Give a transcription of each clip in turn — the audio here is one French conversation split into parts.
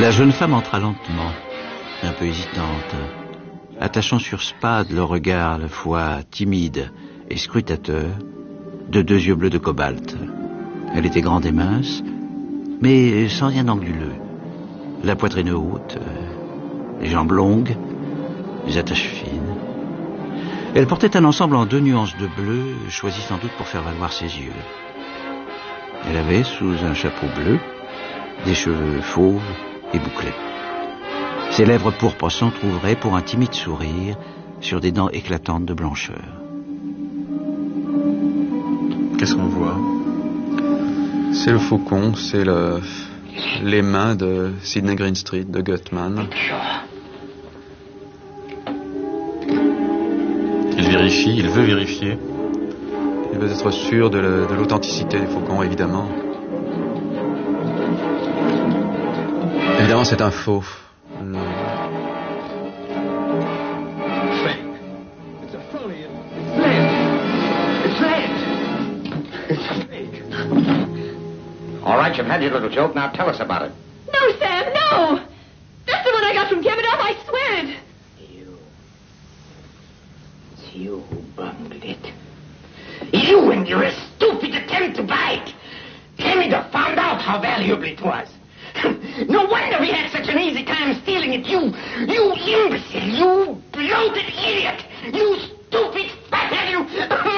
La jeune femme entra lentement, un peu hésitante, attachant sur Spade le regard à la fois timide et scrutateur de deux yeux bleus de cobalt. Elle était grande et mince, mais sans rien d'anguleux. La poitrine haute, les jambes longues, les attaches fines. Elle portait un ensemble en 2 nuances de bleu, choisi sans doute pour faire valoir ses yeux. Elle avait, sous un chapeau bleu, des cheveux fauves et bouclés. Ses lèvres pourpres s'entr'ouvraient pour un timide sourire sur des dents éclatantes de blancheur. Qu'est-ce qu'on voit? C'est le faucon, c'est les mains de Sydney Greenstreet, de Gutman. Il vérifie, il veut vérifier. Il veut être sûr de l'authenticité des faucons, évidemment. Évidemment, c'est un faux. All right, you've had your little joke. Now tell us about it. No, Sam, no! That's the one I got from Kevinoff, I swear it! It's you who bungled it. You and your stupid attempt to buy it. Kevinoff found out how valuable it was. No wonder he had such an easy time stealing it. You imbecile, you bloated idiot, you stupid fathead, you...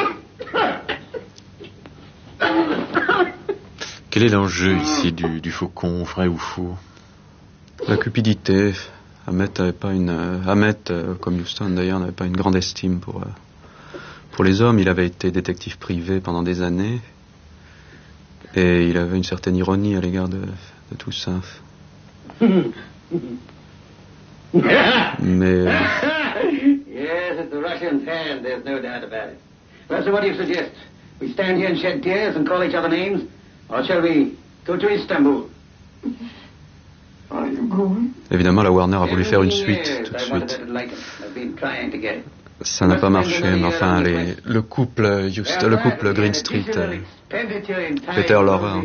Quel est l'enjeu ici du faucon, vrai ou faux? La cupidité. Hammett, comme Houston d'ailleurs, n'avait pas une grande estime pour les hommes. Il avait été détective privé pendant des années. Et il avait une certaine ironie à l'égard de tout ça. Mais... Yes, it's the Russian's hand, there's no doubt about it. Well, so what do you suggest? We stand here and shed tears and call each other names? Or shall we go to Istanbul? Are you going? Évidemment, la Warner a voulu faire une suite tout de suite. Ça n'a pas marché, mais enfin, le couple Greenstreet, Peter Lorre